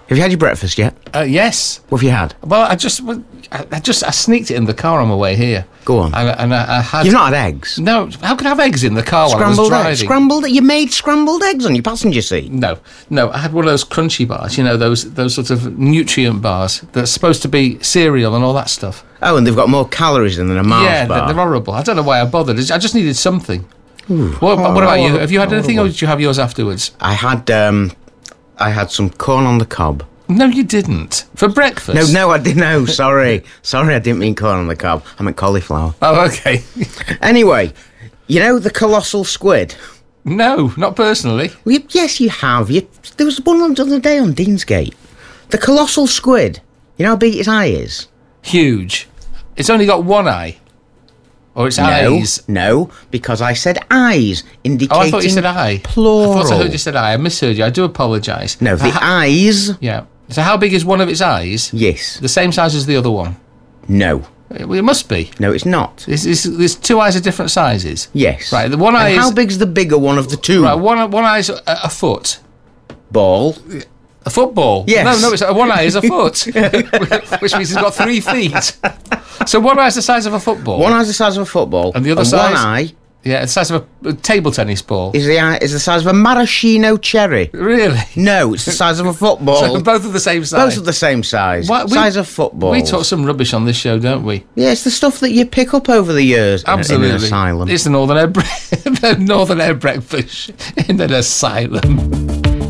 Have you had your breakfast yet? Yes. What have you had? Well, I sneaked it in the car on my way here. Go on. And I had... You've not had eggs? No. How could I have eggs in the car while I was Scrambled driving? eggs? Scrambled? You made scrambled eggs on your passenger seat? No. I had one of those crunchy bars, you know, those sort of nutrient bars that's supposed to be cereal and all that stuff. Oh, and they've got more calories than a Mars bar. Yeah, they're horrible. I don't know why I bothered. I just needed something. What about you? Have you had anything, or did you have yours afterwards? I had some corn on the cob. No, you didn't. For breakfast? No, I didn't. No, sorry. Sorry, I didn't mean corn on the cob. I meant cauliflower. Oh, okay. Anyway, you know the colossal squid? No, not personally. Well, yes, you have. There was one the other day on Deansgate. The colossal squid. You know how big its eye is? Huge. It's only got one eye. Or its eyes. No, because I said eyes, indicating... Oh, I thought you said eye. Plural. I thought I heard you said eye. I misheard you. I do apologise. No, the eyes... Yeah. So how big is one of its eyes? Yes. The same size as the other one? No. Well, it must be. No, it's not. There's two eyes of different sizes? Yes. Right, the one eye is... how big's the bigger one of the two? Right, one eye's a foot. Ball. A football? Yes. No, it's one eye is a foot, which means it's got 3 feet. So one eye's the size of a football. One eye's the size of a football. And the other size? One eye... Yeah, the size of a table tennis ball. Is the size of a maraschino cherry. Really? No, it's the size of a football. So both of the same size? Both of the same size. What, size of football. We talk some rubbish on this show, don't we? Yeah, it's the stuff that you pick up over the years Absolutely. in an asylum. It's the Northern Air breakfast in an asylum.